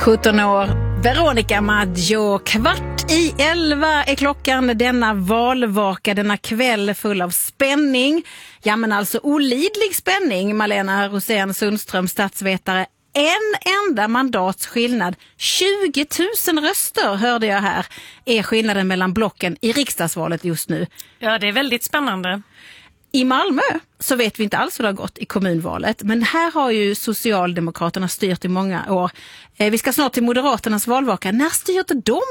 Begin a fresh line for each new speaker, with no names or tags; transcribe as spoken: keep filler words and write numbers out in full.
sjutton år. Veronica Maggio, kvart i elva är klockan denna valvaka, denna kväll full av spänning. Ja, men alltså olidlig spänning. Malena Rosén Sundström, statsvetare. En enda mandats skillnad, tjugo tusen röster hörde jag här, är skillnaden mellan blocken i riksdagsvalet just nu.
Ja, det är väldigt spännande.
I Malmö så vet vi inte alls hur det har gått i kommunvalet. Men här har ju Socialdemokraterna styrt i många år. Eh, vi ska snart till Moderaternas valvaka. När styrde de